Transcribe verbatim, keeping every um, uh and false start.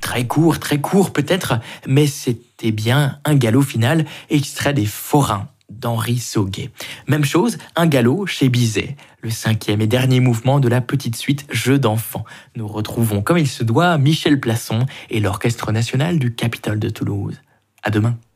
Très court, très court peut-être, mais c'était bien un galop final extrait des Forains d'Henri Sauguet. Même chose, un galop chez Bizet, le cinquième et dernier mouvement de la petite suite Jeux d'enfants. Nous retrouvons comme il se doit Michel Plasson et l'Orchestre national du Capitole de Toulouse. À demain.